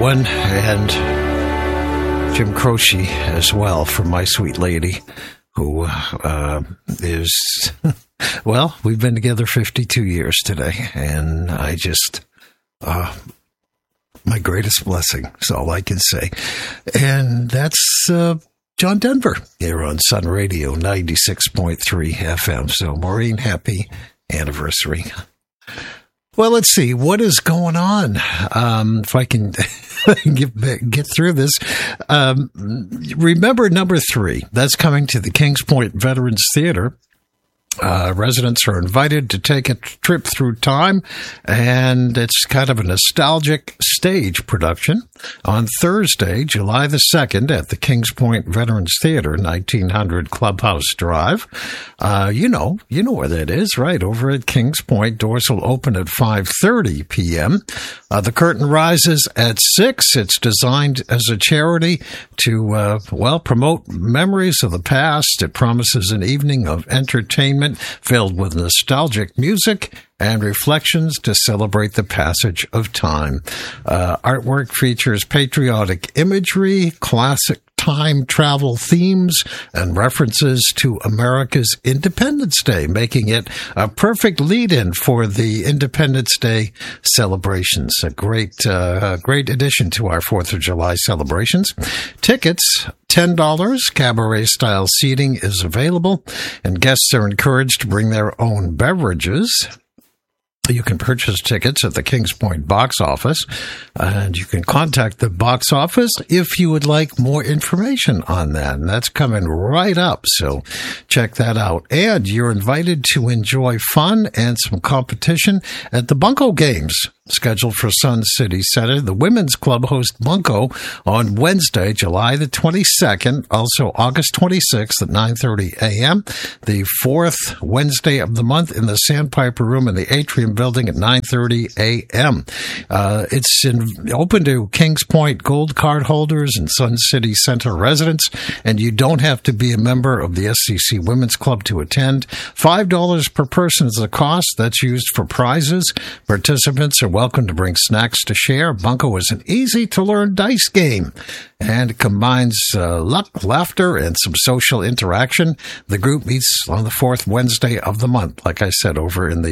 one, and Jim Croce as well from My Sweet Lady, who is, well, we've been together 52 years today, and I just, my greatest blessing is all I can say. And that's John Denver here on Sun Radio 96.3 FM. So, Maureen, happy anniversary. Well, let's see. What is going on? If I can get through this. Remember number 3. That's coming to the Kings Point Veterans Theater. Residents are invited to take a trip through time, and it's kind of a nostalgic stage production on Thursday, July the 2nd at the Kings Point Veterans Theater, 1900 Clubhouse Drive. You know where that is, right? Over at Kings Point. Doors will open at 5:30 p.m. The curtain rises at 6. It's designed as a charity to, promote memories of the past. It promises an evening of entertainment filled with nostalgic music and reflections to celebrate the passage of time. Artwork features patriotic imagery, classic time travel themes, and references to America's Independence Day, making it a perfect lead-in for the Independence Day celebrations. A great addition to our 4th of July celebrations. Tickets, $10. Cabaret-style seating is available, and guests are encouraged to bring their own beverages. You can purchase tickets at the Kings Point box office, and you can contact the box office if you would like more information on that. And that's coming right up, so check that out. And you're invited to enjoy fun and some competition at the Bunko Games, scheduled for Sun City Center. The Women's Club hosts Bunko on Wednesday, July the 22nd, also August 26th at 9:30 a.m., the 4th Wednesday of the month in the Sandpiper Room in the Atrium Building at 9:30 a.m. It's open to Kings Point Gold Card holders and Sun City Center residents, and you don't have to be a member of the SCC Women's Club to attend. $5 per person is the cost. That's used for prizes. Participants are welcome to bring snacks to share. Bunko is an easy-to-learn dice game, and it combines luck, laughter, and some social interaction. The group meets on the 4th Wednesday of the month, like I said, over in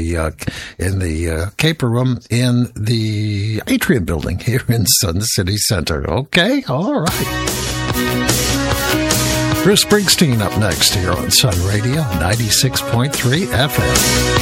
the Caper Room in the Atrium Building here in Sun City Center. Okay, all right. Bruce Springsteen up next here on Sun Radio 96.3 FM.